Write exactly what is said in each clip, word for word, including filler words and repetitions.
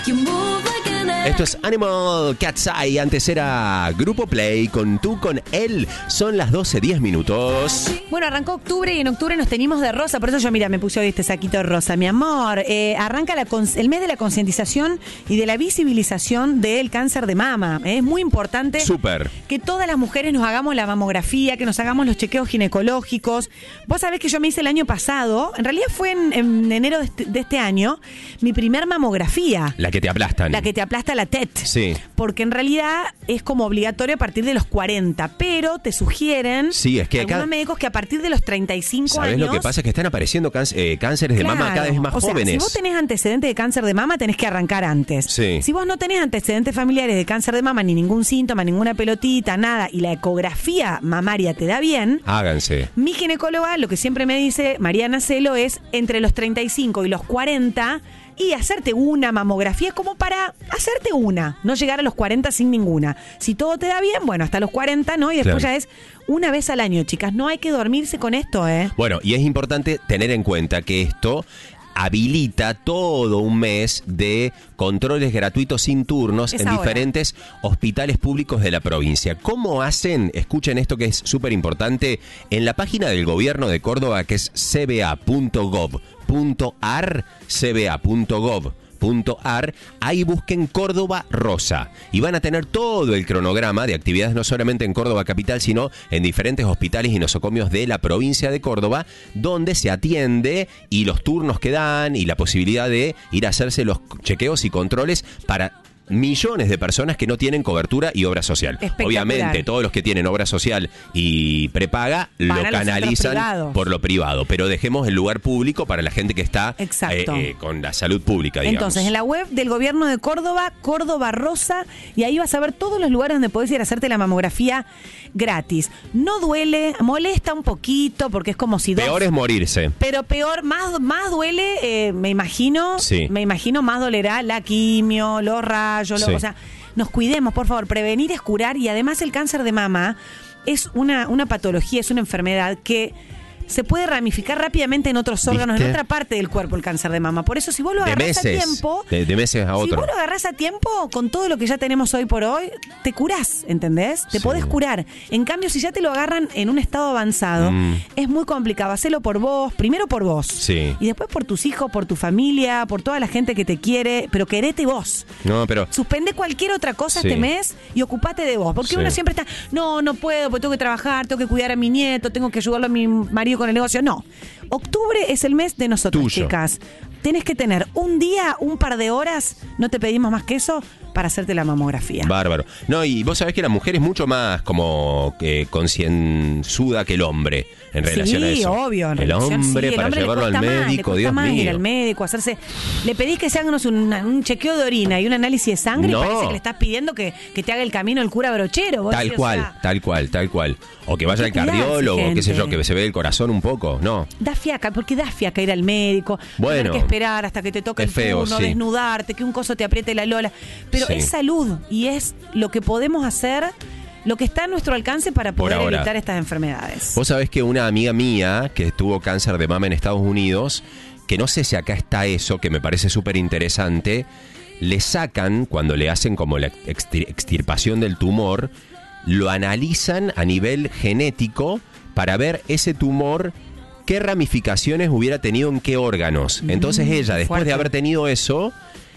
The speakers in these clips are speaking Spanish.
Esto es Animal Cat's Eye. Antes era Grupo Play con Tú con Él. Son las doce, diez minutos. Bueno, arrancó octubre y en octubre nos teñimos de rosa. Por eso yo, mira, me puse hoy este saquito rosa. Mi amor, eh, arranca la cons- el mes de la concientización y de la visibilización del cáncer de mama. Eh, es muy importante Súper. que todas las mujeres nos hagamos la mamografía, que nos hagamos los chequeos ginecológicos. Vos sabés que yo me hice el año pasado, en realidad fue en, en enero de este, de este año, mi primer mamografía. La que te aplastan. La que te aplasta la T E T. Sí. Porque en realidad es como obligatorio a partir de los cuarenta, pero te sugieren Sí, es que algunos acá- médicos que a partir de los treinta y cinco ¿Sabés años... lo que pasa? Es que están apareciendo cáncer- eh, cánceres de mama cada vez más o sea, jóvenes. si vos tenés antecedentes de cáncer de mama, tenés que arrancar antes. Sí. Si vos no tenés antecedentes familiares de cáncer de mama, ni ningún síntoma, ninguna pelotita, nada, y la ecografía mamaria te da bien, Háganse. mi ginecóloga lo que siempre me dice, Mariana Celo, es entre los treinta y cinco y los cuarenta y hacerte una mamografía como para hacerte una, no llegar a los cuarenta sin ninguna. Si todo te da bien, bueno, hasta los cuarenta, ¿no? Y después Claro. ya es una vez al año, chicas. No hay que dormirse con esto, ¿eh? Bueno, y es importante tener en cuenta que esto habilita todo un mes de controles gratuitos sin turnos Es en ahora. diferentes hospitales públicos de la provincia. ¿Cómo hacen? Escuchen esto que es súper importante. En la página del gobierno de Córdoba, que es c b a punto gov punto a r, c b a punto gov punto a r, ahí busquen Córdoba Rosa y van a tener todo el cronograma de actividades no solamente en Córdoba capital, sino en diferentes hospitales y nosocomios de la provincia de Córdoba, donde se atiende y los turnos que dan y la posibilidad de ir a hacerse los chequeos y controles para millones de personas que no tienen cobertura y obra social. Espectacular. Obviamente, todos los que tienen obra social y prepaga lo Van a los centros canalizan privados. por lo privado, pero dejemos el lugar público para la gente que está Exacto. eh, eh, con la salud pública, digamos. Entonces, en la web del gobierno de Córdoba, Córdoba Rosa, y ahí vas a ver todos los lugares donde podés ir a hacerte la mamografía gratis. No duele, molesta un poquito, porque es como si dos... Peor es morirse. Pero peor, más, más duele, eh, me imagino, Sí. me imagino más dolerá la quimio, los rayos, lo- Sí. o sea, nos cuidemos, por favor, prevenir es curar, y además el cáncer de mama es una, una patología, es una enfermedad que se puede ramificar rápidamente en otros órganos, ¿Viste? en otra parte del cuerpo, el cáncer de mama. Por eso, si vos lo De agarrás a meses. tiempo, De, de meses a si otro. vos lo agarrás a tiempo, con todo lo que ya tenemos hoy por hoy, te curás, ¿entendés? Te Sí. podés curar. En cambio, si ya te lo agarran en un estado avanzado, Mm. es muy complicado. Hacelo por vos, primero por vos. Sí. Y después por tus hijos, por tu familia, por toda la gente que te quiere, pero querete vos. No, pero Suspende cualquier otra cosa Sí. este mes y ocupate de vos. Porque Sí. uno siempre está, no, no puedo, porque tengo que trabajar, tengo que cuidar a mi nieto, tengo que ayudarlo a mi marido con el negocio. No. Octubre es el mes de nosotros, Tuyo. chicas. Tenés que tener un día, un par de horas, no te pedimos más que eso, para hacerte la mamografía. bárbaro. No, y vos sabés que la mujer es mucho más como eh, concienzuda que el hombre en relación sí, a eso. obvio. En el relación, hombre sí, el para hombre le llevarlo al cuesta más, le médico, cuesta Dios más ir mío. al médico, hacerse. Le pedís que se hagan un, un chequeo de orina y un análisis de sangre No. y parece que le estás pidiendo que, que te haga el camino el cura brochero. Vos Tal decís, o cual, sea, tal cual, tal cual. O que vaya Hay al que cuidarse, cardiólogo, qué sé yo, gente. que se ve el corazón un poco. No. Da fiaca, porque da fiaca ir al médico, Bueno, tener que esperar hasta que te toque es el feo, turno, sí. desnudarte, que un coso te apriete la lola. Pero Sí. es salud y es lo que podemos hacer, lo que está a nuestro alcance para Por poder ahora. evitar estas enfermedades. Vos sabés que una amiga mía que tuvo cáncer de mama en Estados Unidos, que no sé si acá está eso, que me parece súper interesante, le sacan, cuando le hacen como la extir- extirpación del tumor, lo analizan a nivel genético para ver ese tumor qué ramificaciones hubiera tenido en qué órganos. Entonces Mm, ella, después fuerte. de haber tenido eso,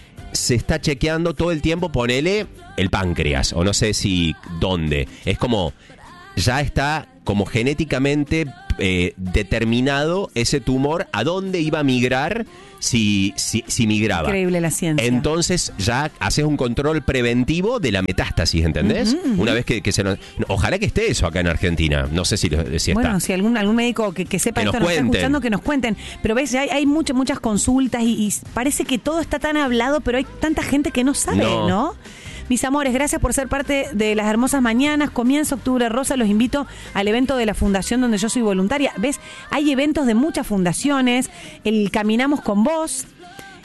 se está chequeando todo el tiempo, ponele el páncreas, o no sé si dónde. Es como, ya está como genéticamente eh, determinado ese tumor a dónde iba a migrar si, si, si migraba. Increíble la ciencia. Entonces ya haces un control preventivo de la metástasis, ¿entendés? Ujú, ujú. Una vez que, que se nos... Ojalá que esté eso acá en Argentina. No sé si, lo- si está. Bueno, si algún algún médico que, que sepa Que esto nos nos está cuenten. escuchando, que nos cuenten. Pero ves, hay, hay muchas muchas consultas y, y parece que todo está tan hablado, pero hay tanta gente que no sabe, No. ¿no? Mis amores, gracias por ser parte de las hermosas mañanas. Comienza Octubre Rosa, los invito al evento de la fundación donde yo soy voluntaria. ¿Ves? Hay eventos de muchas fundaciones, el Caminamos con Vos.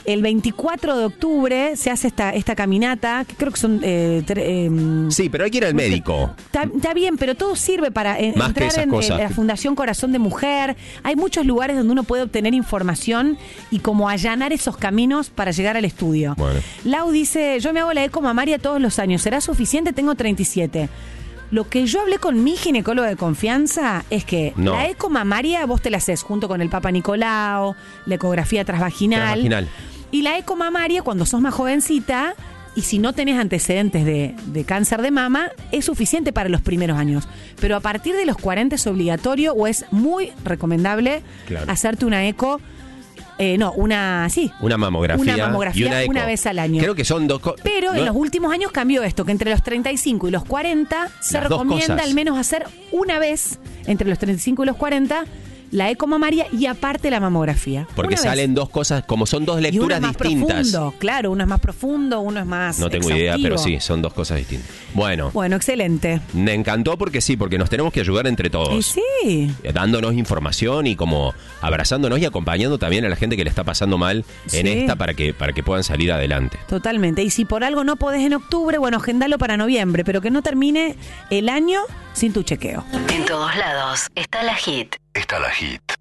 el veinticuatro de octubre se hace esta, esta caminata, que creo que son... Eh, tre- eh, Sí, pero hay que ir al médico. Está, está bien, pero todo sirve para eh, Más que entrar esas en, cosas. en la Fundación Corazón de Mujer. Hay muchos lugares donde uno puede obtener información y como allanar esos caminos para llegar al estudio. Bueno. Lau dice, yo me hago la eco mamaria todos los años. ¿Será suficiente? Tengo treinta y siete. Lo que yo hablé con mi ginecólogo de confianza es que No. la eco mamaria vos te la haces junto con el Papa Nicolau, la ecografía transvaginal. Transvaginal. Y la eco mamaria cuando sos más jovencita... Y si no tenés antecedentes de, de cáncer de mama, es suficiente para los primeros años. Pero a partir de los cuarenta es obligatorio o es muy recomendable Claro. hacerte una eco, eh, no, una, sí. Una mamografía, Una mamografía y una, eco. una vez al año. Creo que son dos cosas. Pero en los últimos años cambió esto, que entre los treinta y cinco y los cuarenta se Las dos recomienda cosas. al menos hacer una vez entre los treinta y cinco y los cuarenta la eco mamaria y aparte la mamografía. Porque Una vez. salen dos cosas, como son dos Y uno lecturas es más distintas. profundo, claro, uno es más profundo, uno es más No tengo idea, exhaustivo. pero sí, son dos cosas distintas. Bueno, Bueno, excelente. me encantó porque sí, porque nos tenemos que ayudar entre Y todos. sí. Dándonos información y como abrazándonos y acompañando también a la gente que le está pasando mal en Sí. esta para que, para que puedan salir adelante. Totalmente. Y si por algo no podés en octubre, bueno, agendalo para noviembre, pero que no termine el año sin tu chequeo. En todos lados está la Hit. Está la Hit.